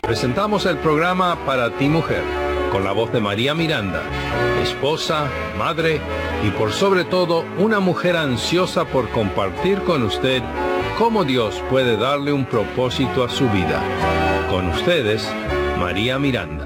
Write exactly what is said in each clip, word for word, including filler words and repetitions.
Presentamos el programa Para ti Mujer, con la voz de María Miranda, esposa, madre y por sobre todo una mujer ansiosa por compartir con usted cómo Dios puede darle un propósito a su vida. Con ustedes, María Miranda.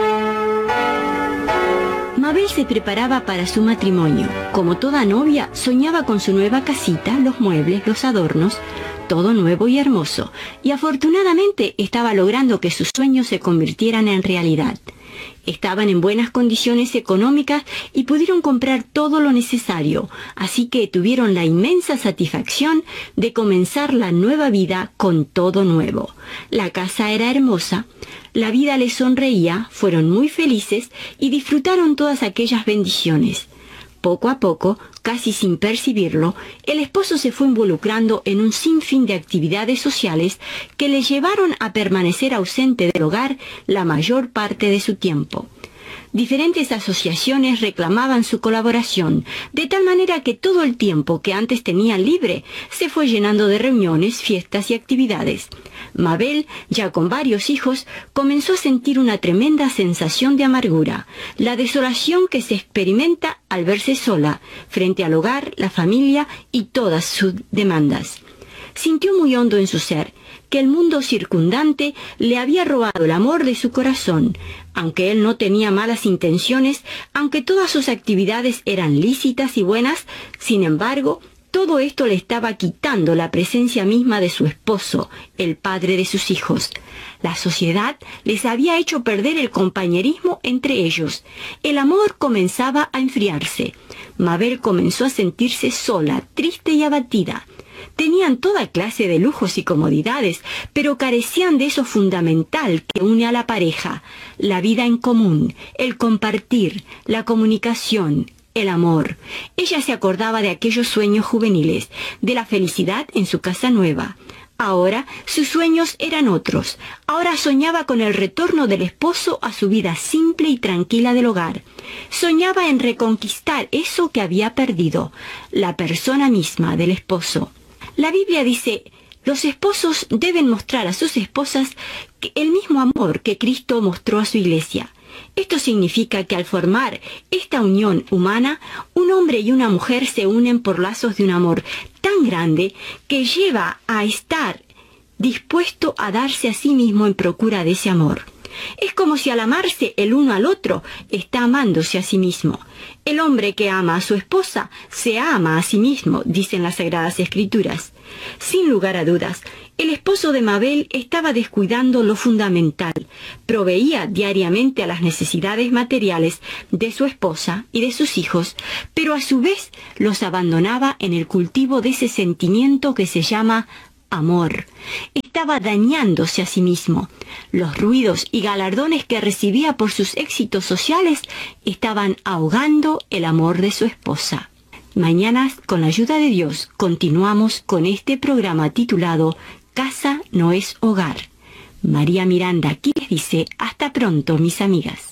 Mabel se preparaba para su matrimonio. Como toda novia, soñaba con su nueva casita, los muebles, los adornos, todo nuevo y hermoso. Y afortunadamente estaba logrando que sus sueños se convirtieran en realidad. Estaban en buenas condiciones económicas y pudieron comprar todo lo necesario, así que tuvieron la inmensa satisfacción de comenzar la nueva vida con todo nuevo. La casa era hermosa, la vida les sonreía, fueron muy felices y disfrutaron todas aquellas bendiciones. Poco a poco, casi sin percibirlo, el esposo se fue involucrando en un sinfín de actividades sociales que le llevaron a permanecer ausente del hogar la mayor parte de su tiempo. Diferentes asociaciones reclamaban su colaboración, de tal manera que todo el tiempo que antes tenía libre se fue llenando de reuniones, fiestas y actividades. Mabel, ya con varios hijos, comenzó a sentir una tremenda sensación de amargura, la desolación que se experimenta al verse sola, frente al hogar, la familia y todas sus demandas. Sintió muy hondo en su ser que el mundo circundante le había robado el amor de su corazón, aunque él no tenía malas intenciones, aunque todas sus actividades eran lícitas y buenas. Sin embargo, todo esto le estaba quitando la presencia misma de su esposo, el padre de sus hijos. La sociedad les había hecho perder el compañerismo entre ellos. El amor comenzaba a enfriarse. Mabel comenzó a sentirse sola, triste y abatida. Tenían toda clase de lujos y comodidades, pero carecían de eso fundamental que une a la pareja: la vida en común, el compartir, la comunicación, el amor. Ella se acordaba de aquellos sueños juveniles, de la felicidad en su casa nueva. Ahora sus sueños eran otros. Ahora soñaba con el retorno del esposo a su vida simple y tranquila del hogar. Soñaba en reconquistar eso que había perdido, la persona misma del esposo. La Biblia dice: los esposos deben mostrar a sus esposas el mismo amor que Cristo mostró a su iglesia. Esto significa que al formar esta unión humana, un hombre y una mujer se unen por lazos de un amor tan grande que lleva a estar dispuesto a darse a sí mismo en procura de ese amor. Es como si al amarse el uno al otro, está amándose a sí mismo. El hombre que ama a su esposa se ama a sí mismo, dicen las Sagradas Escrituras. Sin lugar a dudas, el esposo de Mabel estaba descuidando lo fundamental. Proveía diariamente a las necesidades materiales de su esposa y de sus hijos, pero a su vez los abandonaba en el cultivo de ese sentimiento que se llama amor. Estaba dañándose a sí mismo. Los ruidos y galardones que recibía por sus éxitos sociales estaban ahogando el amor de su esposa. Mañana, con la ayuda de Dios, continuamos con este programa titulado Casa no es hogar. María Miranda aquí les dice: hasta pronto, mis amigas.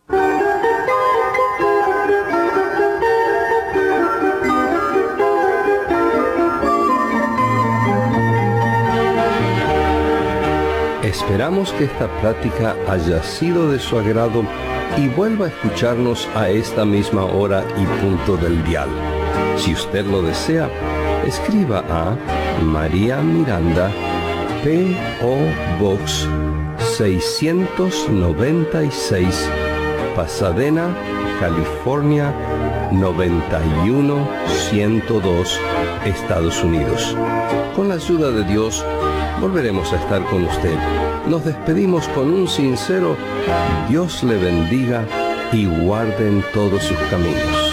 Esperamos que esta plática haya sido de su agrado y vuelva a escucharnos a esta misma hora y punto del dial. Si usted lo desea, escriba a María Miranda, P O Box seiscientos noventa y seis, Pasadena, California noventa y uno ciento dos, Estados Unidos. Con la ayuda de Dios, volveremos a estar con usted. Nos despedimos con un sincero Dios le bendiga y guarde en todos sus caminos.